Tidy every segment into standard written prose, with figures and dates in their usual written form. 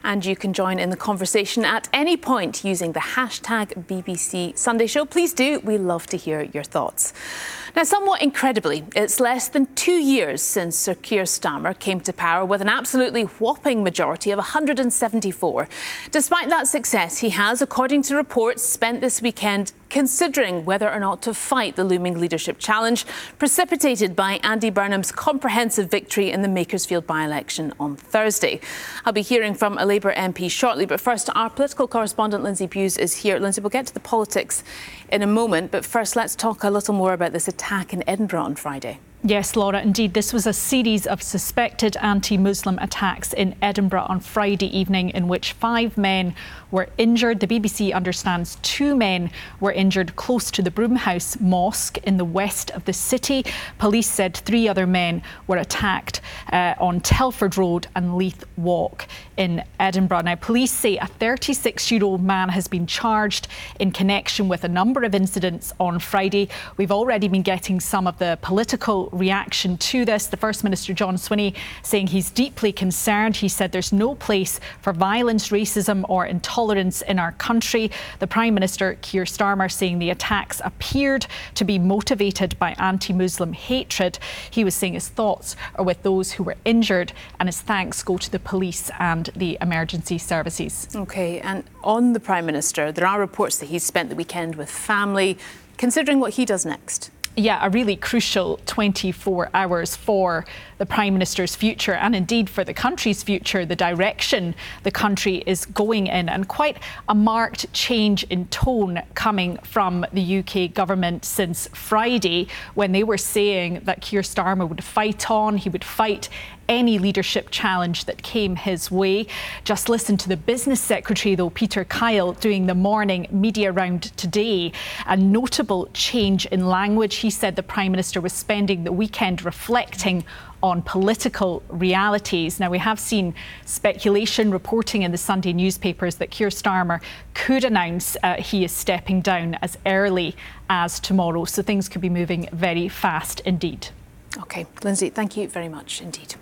And you can join in the conversation at any point using the hashtag BBC Sunday Show. Please do. We love to hear your thoughts. Now, somewhat incredibly, it's less than 2 years since Sir Keir Starmer came to power with an absolutely whopping majority of 174. Despite that success, he has, according to reports, spent this weekend considering whether or not to fight the looming leadership challenge precipitated by Andy Burnham's comprehensive victory in the Makersfield by-election on Thursday. I'll be hearing from a Labour MP shortly, but first, our political correspondent Lindsay Bewes is here. Lindsay, we'll get to the politics in a moment, but first let's talk a little more about this attack in Edinburgh on Friday. Yes, Laura, indeed. This was a series of suspected anti-Muslim attacks in Edinburgh on Friday evening in which 5 men were injured. The BBC understands 2 men were injured close to the Broomhouse Mosque in the west of the city. Police said 3 other men were attacked on Telford Road and Leith Walk in Edinburgh. Now, police say a 36-year-old man has been charged in connection with a number of incidents on Friday. We've already been getting some of the political reaction to this. The First Minister, John Swinney, saying he's deeply concerned. He said there's no place for violence, racism or intolerance in our country. The Prime Minister, Keir Starmer, saying the attacks appeared to be motivated by anti-Muslim hatred. He was saying his thoughts are with those who were injured and his thanks go to the police and the emergency services. OK, and on the Prime Minister, there are reports that he's spent the weekend with family, considering what he does next. Yeah, a really crucial 24 hours for the Prime Minister's future and indeed for the country's future, the direction the country is going in, and quite a marked change in tone coming from the UK government since Friday when they were saying that Keir Starmer would fight on, he would fight any leadership challenge that came his way. Just listen to the Business Secretary, though, Peter Kyle, doing the morning media round today. A notable change in language. He said the Prime Minister was spending the weekend reflecting on political realities. Now, we have seen speculation reporting in the Sunday newspapers that Keir Starmer could announce he is stepping down as early as tomorrow. So things could be moving very fast indeed. OK, Lindsay, thank you very much indeed.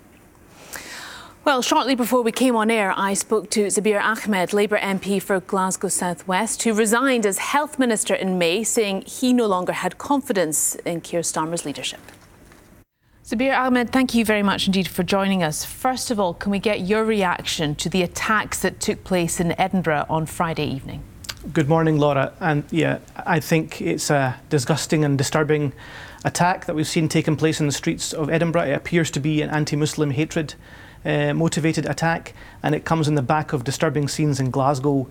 Well, shortly before we came on air, I spoke to Zabir Ahmed, Labour MP for Glasgow South West, who resigned as Health Minister in May, saying he no longer had confidence in Keir Starmer's leadership. Zabir Ahmed, thank you very much indeed for joining us. First of all, can we get your reaction to the attacks that took place in Edinburgh on Friday evening? Good morning, Laura. And yeah, I think it's a disgusting and disturbing attack that we've seen taking place in the streets of Edinburgh. It appears to be an anti-Muslim hatred motivated attack, and it comes in the back of disturbing scenes in Glasgow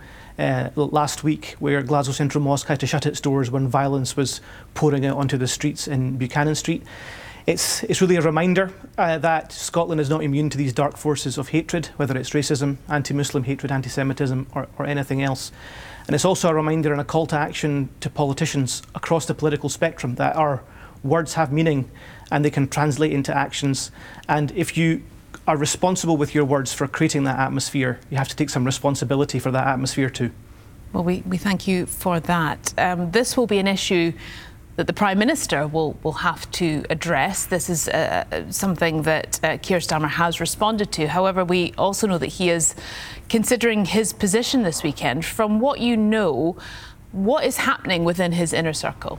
last week, where Glasgow Central Mosque had to shut its doors when violence was pouring out onto the streets in Buchanan Street. It's really a reminder that Scotland is not immune to these dark forces of hatred, whether it's racism, anti-Muslim hatred, anti-Semitism or anything else. And it's also a reminder and a call to action to politicians across the political spectrum that our words have meaning and they can translate into actions. And if you are responsible with your words for creating that atmosphere, you have to take some responsibility for that atmosphere too. Well, we thank you for that. This will be an issue that the Prime Minister will have to address. This is something that Keir Starmer has responded to. However, we also know that he is considering his position this weekend. From what you know, what is happening within his inner circle?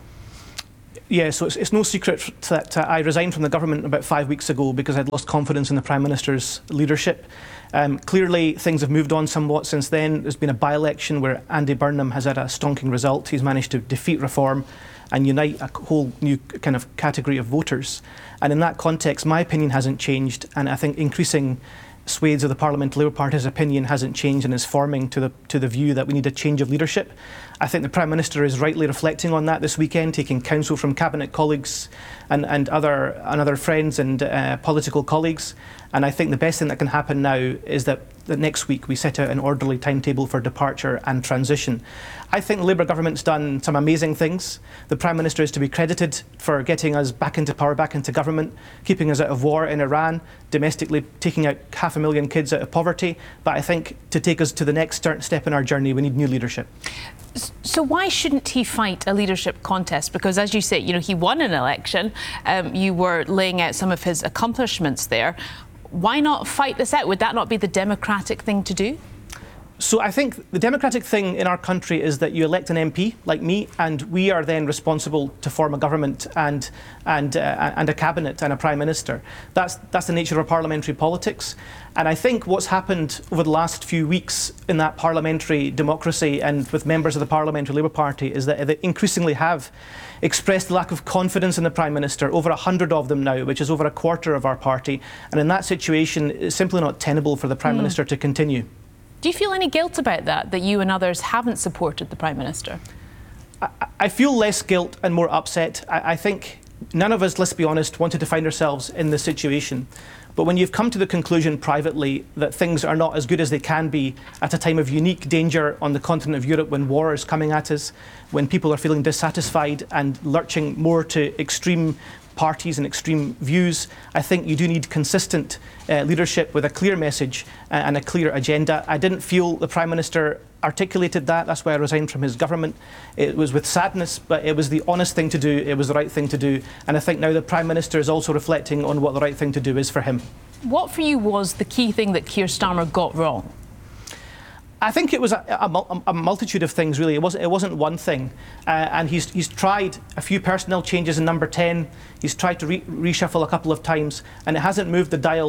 Yeah, so it's no secret that I resigned from the government about 5 weeks ago because I'd lost confidence in the Prime Minister's leadership. Clearly, things have moved on somewhat since then. There's been a by-election where Andy Burnham has had a stonking result. He's managed to defeat reform and unite a whole new kind of category of voters. And in that context, my opinion hasn't changed, and I think increasing swathes of the Parliamentary Labour Party's opinion hasn't changed and is forming to the view that we need a change of leadership. I think the Prime Minister is rightly reflecting on that this weekend, taking counsel from Cabinet colleagues and other friends and political colleagues. And I think the best thing that can happen now is that next week we set out an orderly timetable for departure and transition. I think the Labour government's done some amazing things. The Prime Minister is to be credited for getting us back into power, back into government, keeping us out of war in Iran, domestically taking out 500,000 kids out of poverty. But I think to take us to the next step in our journey, we need new leadership. So why shouldn't he fight a leadership contest? Because as you say, he won an election. You were laying out some of his accomplishments there. Why not fight this out? Would that not be the democratic thing to do? So I think the democratic thing in our country is that you elect an MP like me, and we are then responsible to form a government and a cabinet and a prime minister. That's the nature of parliamentary politics. And I think what's happened over the last few weeks in that parliamentary democracy and with members of the Parliamentary Labour Party is that they increasingly have expressed the lack of confidence in the Prime Minister, over 100 of them now, which is over a quarter of our party. And in that situation, it's simply not tenable for the Prime Minister to continue. Do you feel any guilt about that you and others haven't supported the Prime Minister? I feel less guilt and more upset. I think none of us, let's be honest, wanted to find ourselves in this situation. But when you've come to the conclusion privately that things are not as good as they can be at a time of unique danger on the continent of Europe, when war is coming at us, when people are feeling dissatisfied and lurching more to extreme parties and extreme views, I think you do need consistent leadership with a clear message and a clear agenda. I didn't feel the Prime Minister articulated that. That's why I resigned from his government. It was with sadness, but it was the honest thing to do. It was the right thing to do. And I think now the Prime Minister is also reflecting on what the right thing to do is for him. What for you was the key thing that Keir Starmer got wrong? I think it was a multitude of things, really. It wasn't one thing. And he's tried a few personnel changes in number 10. He's tried to reshuffle a couple of times, and it hasn't moved the dial